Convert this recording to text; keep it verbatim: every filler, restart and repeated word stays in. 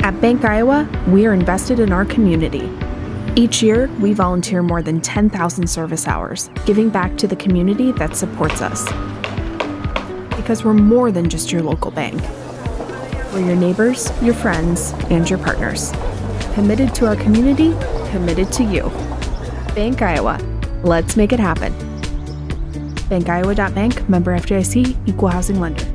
At Bank Iowa, we are invested in our community. Each year, we volunteer more than ten thousand service hours, giving back to the community that supports us. Because we're more than just your local bank. We're your neighbors, your friends, and your partners. Committed to our community, committed to you. Bank Iowa. Let's make it happen. bank iowa dot bank, member F D I C, equal housing lender.